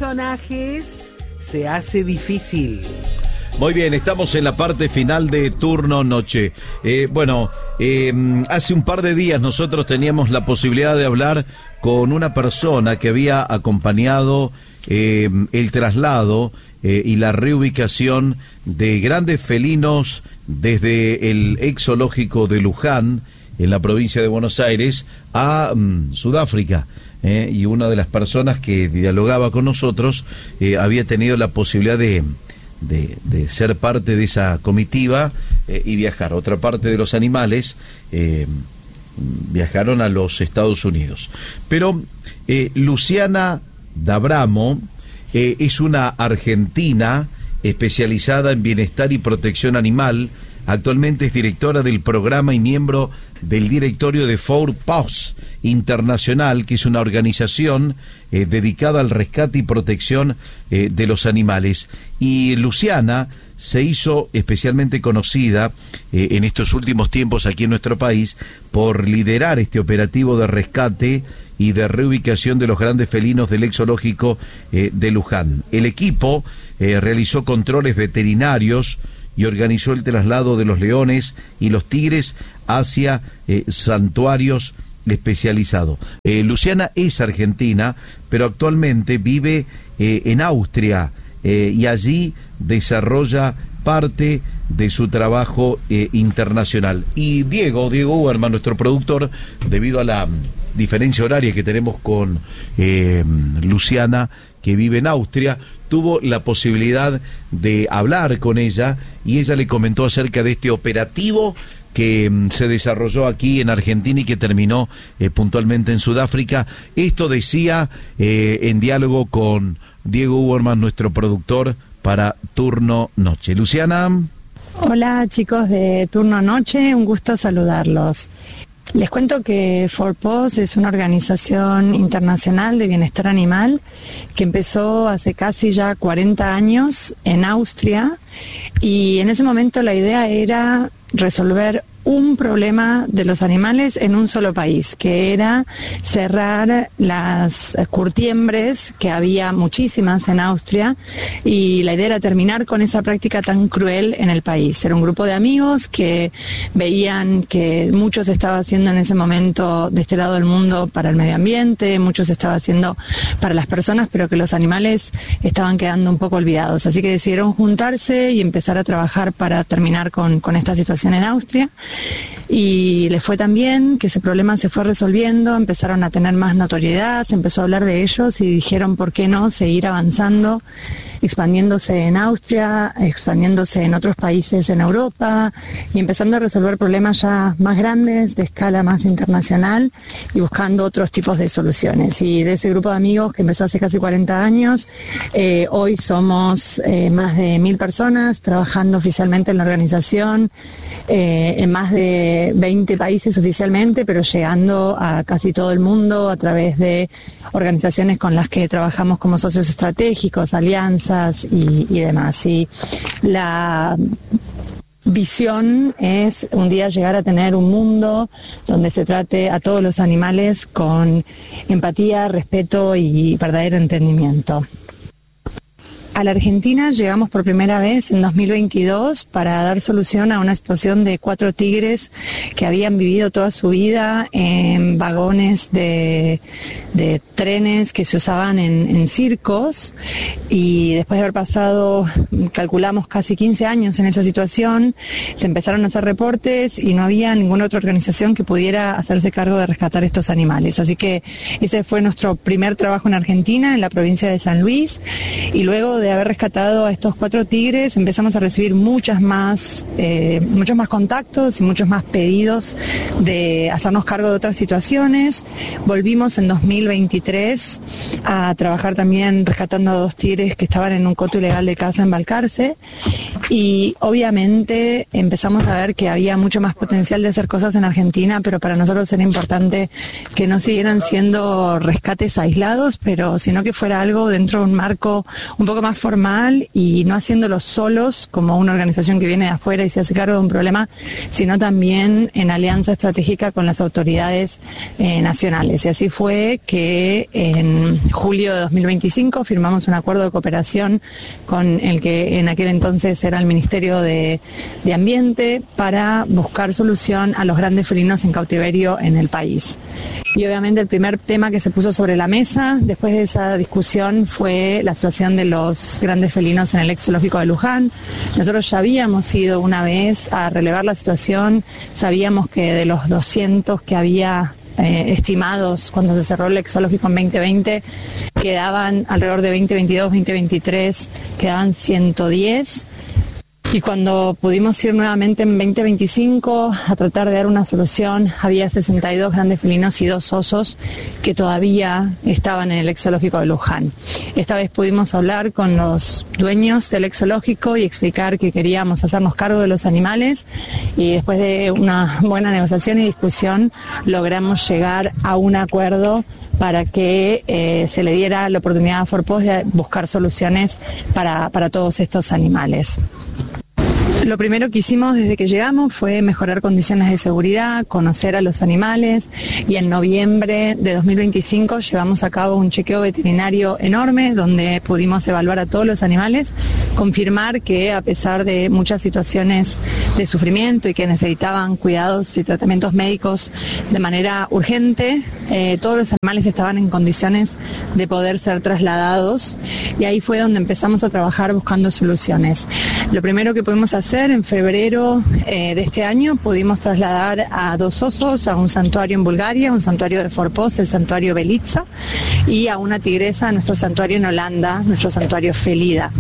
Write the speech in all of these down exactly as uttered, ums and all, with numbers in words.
personajes se hace difícil. Muy bien, estamos en la parte final de Turno Noche. Eh, bueno, eh, hace un par de días nosotros teníamos la posibilidad de hablar con una persona que había acompañado eh, el traslado eh, y la reubicación de grandes felinos desde el ex zoológico de Luján, en la provincia de Buenos Aires, a um, Sudáfrica. Eh, y una de las personas que dialogaba con nosotros eh, había tenido la posibilidad de... De, de ser parte de esa comitiva eh, y viajar. Otra parte de los animales eh, viajaron a los Estados Unidos. Pero eh, Luciana D'Abramo eh, es una argentina especializada en bienestar y protección animal. Actualmente es directora del programa y miembro del directorio de Four Paws Internacional, que es una organización eh, dedicada al rescate y protección eh, de los animales. Y Luciana se hizo especialmente conocida eh, en estos últimos tiempos aquí en nuestro país por liderar este operativo de rescate y de reubicación de los grandes felinos del ex zoológico eh, de Luján. El equipo eh, realizó controles veterinarios y organizó el traslado de los leones y los tigres hacia eh, santuarios especializados. Eh, Luciana es argentina, pero actualmente vive eh, en Austria eh, y allí desarrolla parte de su trabajo eh, internacional. Y Diego, Diego Uberman, nuestro productor, debido a la diferencia horaria que tenemos con eh, Luciana, que vive en Austria, tuvo la posibilidad de hablar con ella y ella le comentó acerca de este operativo que mm, se desarrolló aquí en Argentina y que terminó eh, puntualmente en Sudáfrica. Esto decía eh, en diálogo con Diego Uberman, nuestro productor para Turno Noche. Luciana. Hola chicos de Turno Noche, un gusto saludarlos. Les cuento que Four Paws es una organización internacional de bienestar animal que empezó hace casi ya cuarenta años en Austria, y en ese momento la idea era resolver un problema de los animales en un solo país, que era cerrar las curtiembres, que había muchísimas en Austria, y la idea era terminar con esa práctica tan cruel en el país. Era un grupo de amigos que veían que mucho se estaba haciendo en ese momento de este lado del mundo para el medio ambiente, mucho se estaba haciendo para las personas, pero que los animales estaban quedando un poco olvidados. Así que decidieron juntarse y empezar a trabajar para terminar con, con esta situación en Austria. Y les fue tan bien que ese problema se fue resolviendo, empezaron a tener más notoriedad, se empezó a hablar de ellos y dijeron por qué no seguir avanzando, expandiéndose en Austria, expandiéndose en otros países en Europa y empezando a resolver problemas ya más grandes, de escala más internacional, y buscando otros tipos de soluciones. Y de ese grupo de amigos que empezó hace casi cuarenta años, eh, hoy somos eh, más de mil personas trabajando oficialmente en la organización, eh, en más de veinte países oficialmente, pero llegando a casi todo el mundo a través de organizaciones con las que trabajamos como socios estratégicos, alianzas y, y demás. Y la visión es un día llegar a tener un mundo donde se trate a todos los animales con empatía, respeto y verdadero entendimiento. A la Argentina llegamos por primera vez en dos mil veintidós para dar solución a una situación de cuatro tigres que habían vivido toda su vida en vagones de, de trenes que se usaban en, en circos, y después de haber pasado, calculamos, casi quince años en esa situación, se empezaron a hacer reportes y no había ninguna otra organización que pudiera hacerse cargo de rescatar estos animales. Así que ese fue nuestro primer trabajo en Argentina, en la provincia de San Luis, y luego de haber rescatado a estos cuatro tigres empezamos a recibir muchas más, eh, muchos más contactos y muchos más pedidos de hacernos cargo de otras situaciones. Volvimos en dos mil veintitrés a trabajar también rescatando a dos tigres que estaban en un coto ilegal de caza en Balcarce, y obviamente empezamos a ver que había mucho más potencial de hacer cosas en Argentina, pero para nosotros era importante que no siguieran siendo rescates aislados, pero sino que fuera algo dentro de un marco un poco más más formal y no haciéndolo solos como una organización que viene de afuera y se hace cargo de un problema, sino también en alianza estratégica con las autoridades eh, nacionales. Y así fue que en julio de dos mil veinticinco firmamos un acuerdo de cooperación con el que en aquel entonces era el Ministerio de, de Ambiente para buscar solución a los grandes felinos en cautiverio en el país. Y obviamente el primer tema que se puso sobre la mesa después de esa discusión fue la situación de los grandes felinos en el ex zoológico de Luján. Nosotros ya habíamos ido una vez a relevar la situación, sabíamos que de los doscientos que había eh, estimados cuando se cerró el ex zoológico en veinte veinte, quedaban alrededor de veinte veintidós, veinte veintitrés, quedaban ciento diez. Y cuando pudimos ir nuevamente en veinte veinticinco a tratar de dar una solución, había sesenta y dos grandes felinos y dos osos que todavía estaban en el ex zoológico de Luján. Esta vez pudimos hablar con los dueños del ex zoológico y explicar que queríamos hacernos cargo de los animales, y después de una buena negociación y discusión logramos llegar a un acuerdo para que eh, se le diera la oportunidad a Forpost de buscar soluciones para, para todos estos animales. Lo primero que hicimos desde que llegamos fue mejorar condiciones de seguridad, conocer a los animales, y en noviembre de dos mil veinticinco llevamos a cabo un chequeo veterinario enorme donde pudimos evaluar a todos los animales, confirmar que a pesar de muchas situaciones de sufrimiento y que necesitaban cuidados y tratamientos médicos de manera urgente, eh, todos los animales estaban en condiciones de poder ser trasladados, y ahí fue donde empezamos a trabajar buscando soluciones. Lo primero que pudimos hacer en febrero eh, de este año, pudimos trasladar a dos osos a un santuario en Bulgaria, un santuario de Forpost, el santuario Belitsa, y a una tigresa a nuestro santuario en Holanda, nuestro santuario Felida.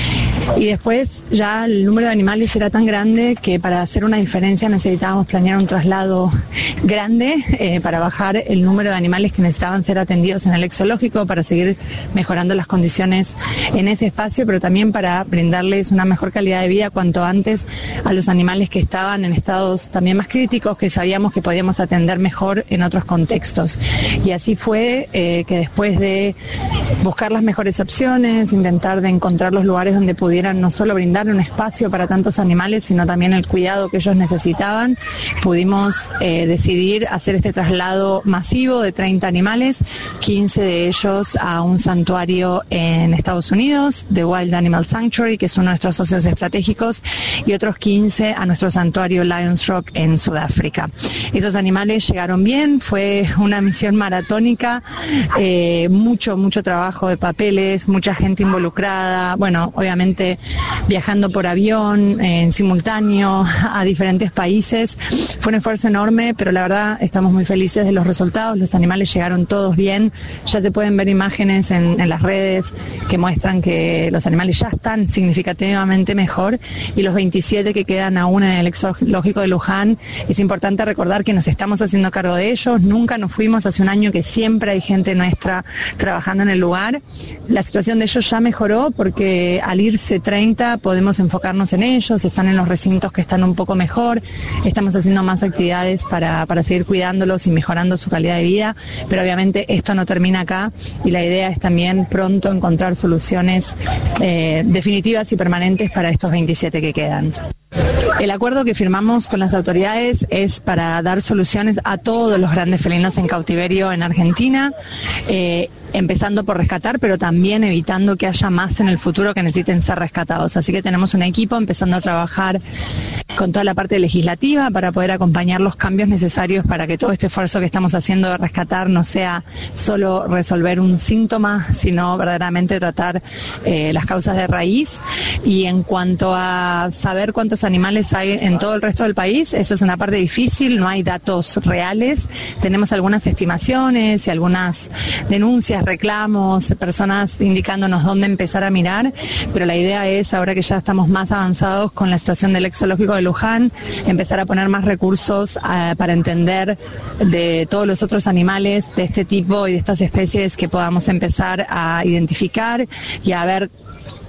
Y después ya el número de animales era tan grande que para hacer una diferencia necesitábamos planear un traslado grande eh, para bajar el número de animales que necesitaban ser atendidos en el ex zoológico, para seguir mejorando las condiciones en ese espacio, pero también para brindarles una mejor calidad de vida cuanto antes a los animales que estaban en estados también más críticos, que sabíamos que podíamos atender mejor en otros contextos. Y así fue eh, que después de buscar las mejores opciones, intentar de encontrar los lugares donde pudieran no solo brindar un espacio para tantos animales, sino también el cuidado que ellos necesitaban, pudimos eh, decidir hacer este traslado masivo de treinta animales, quince de ellos a un santuario en Estados Unidos, The Wild Animal Sanctuary, que es uno de nuestros socios estratégicos, y otros quince a nuestro santuario Lions Rock en Sudáfrica. Esos animales llegaron bien, fue una misión maratónica, eh, mucho, mucho trabajo de papeles, mucha gente involucrada, bueno, obviamente viajando por avión eh, en simultáneo a diferentes países. Fue un esfuerzo enorme, pero la verdad estamos muy felices de los resultados. Los animales llegaron todos bien, ya se pueden ver imágenes en, en las redes que muestran que los animales ya están significativamente mejor, y los veintisiete que quedan aún en el ex zoológico de Luján, es importante recordar que nos estamos haciendo cargo de ellos. Nunca nos fuimos, hace un año que siempre hay gente nuestra trabajando en el lugar. La situación de ellos ya mejoró porque al irse treinta podemos enfocarnos en ellos, están en los recintos que están un poco mejor, estamos haciendo más actividades para, para seguir cuidándolos y mejorando su calidad de vida, pero obviamente esto no termina acá, y la idea es también pronto encontrar soluciones eh, definitivas y permanentes para estos veintisiete que quedan. El acuerdo que firmamos con las autoridades es para dar soluciones a todos los grandes felinos en cautiverio en Argentina, eh, empezando por rescatar, pero también evitando que haya más en el futuro que necesiten ser rescatados. Así que tenemos un equipo empezando a trabajar con toda la parte legislativa para poder acompañar los cambios necesarios para que todo este esfuerzo que estamos haciendo de rescatar no sea solo resolver un síntoma, sino verdaderamente tratar eh, las causas de raíz. Y en cuanto a saber cuántos animales hay en todo el resto del país, esa es una parte difícil, no hay datos reales. Tenemos algunas estimaciones y algunas denuncias, reclamos, personas indicándonos dónde empezar a mirar, pero la idea es, ahora que ya estamos más avanzados con la situación del ex zoológico de Luján, empezar a poner más recursos uh, para entender de todos los otros animales de este tipo y de estas especies que podamos empezar a identificar y a ver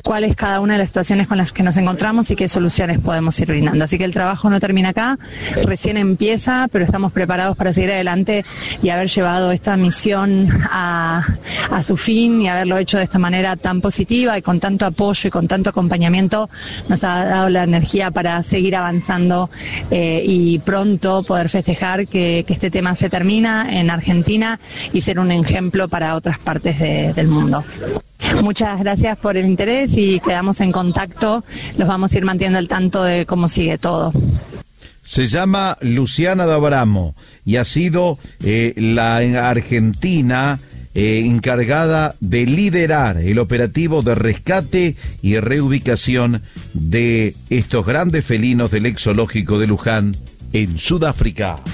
cuál es cada una de las situaciones con las que nos encontramos y qué soluciones podemos ir brindando. Así que el trabajo no termina acá, recién empieza, pero estamos preparados para seguir adelante y haber llevado esta misión a, a su fin y haberlo hecho de esta manera tan positiva y con tanto apoyo y con tanto acompañamiento nos ha dado la energía para seguir avanzando eh, y pronto poder festejar que, que este tema se termina en Argentina y ser un ejemplo para otras partes de, del mundo. Muchas gracias por el interés y quedamos en contacto, los vamos a ir manteniendo al tanto de cómo sigue todo. Se llama Luciana D'Abramo y ha sido eh, la argentina eh, encargada de liderar el operativo de rescate y reubicación de estos grandes felinos del ex zoológico de Luján en Sudáfrica.